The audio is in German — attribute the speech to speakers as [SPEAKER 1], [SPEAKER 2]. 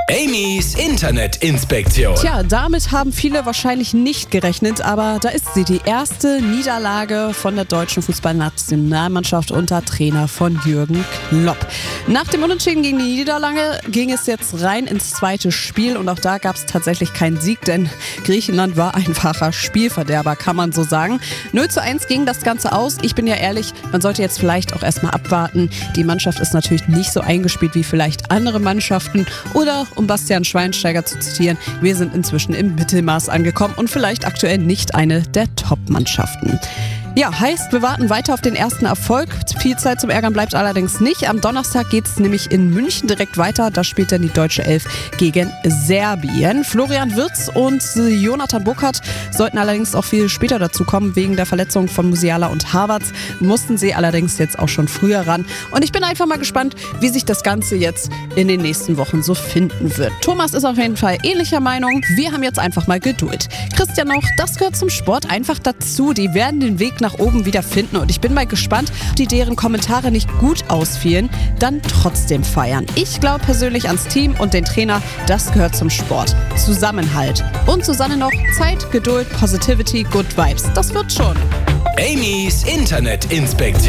[SPEAKER 1] Amy's Internetinspektion.
[SPEAKER 2] Tja, damit haben viele wahrscheinlich nicht gerechnet, aber da ist sie, die erste Niederlage von der deutschen Fußballnationalmannschaft unter Trainer von Jürgen Klopp. Nach dem Unentschieden gegen die Niederlande ging es jetzt rein ins zweite Spiel und auch da gab es tatsächlich keinen Sieg, denn Griechenland war einfacher Spielverderber, kann man so sagen. 0:1 ging das Ganze aus. Ich bin ja ehrlich, man sollte jetzt vielleicht auch erstmal abwarten. Die Mannschaft ist natürlich nicht so eingespielt wie vielleicht andere Mannschaften oder, um Bastian Schweinsteiger zu zitieren, wir sind inzwischen im Mittelmaß angekommen und vielleicht aktuell nicht eine der Top-Mannschaften. Ja, heißt, wir warten weiter auf den ersten Erfolg. Viel Zeit zum Ärgern bleibt allerdings nicht. Am Donnerstag geht es nämlich in München direkt weiter. Da spielt dann die deutsche Elf gegen Serbien. Florian Wirtz und Jonathan Burkhardt sollten allerdings auch viel später dazu kommen. Wegen der Verletzung von Musiala und Havertz mussten sie allerdings jetzt auch schon früher ran. Und ich bin einfach mal gespannt, wie sich das Ganze jetzt in den nächsten Wochen so finden wird. Thomas ist auf jeden Fall ähnlicher Meinung. Wir haben jetzt einfach mal Geduld. Christian noch, das gehört zum Sport einfach dazu. Die werden den Weg nach oben wieder finden und ich bin mal gespannt, ob die deren Kommentare nicht gut ausfielen, dann trotzdem feiern. Ich glaube persönlich ans Team und den Trainer, das gehört zum Sport. Zusammenhalt. Und Susanne noch, Zeit, Geduld, Positivity, Good Vibes. Das wird schon.
[SPEAKER 1] Amy's Internetinspektion.